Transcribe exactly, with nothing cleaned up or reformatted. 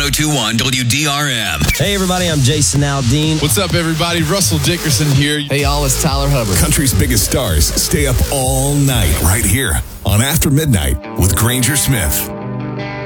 one oh two point one W D R M. Hey, everybody, I'm Jason Aldean. What's up, everybody? Russell Dickerson here. Hey, y'all, it's Tyler Hubbard. Country's biggest stars stay up all night right here on After Midnight with Granger Smith.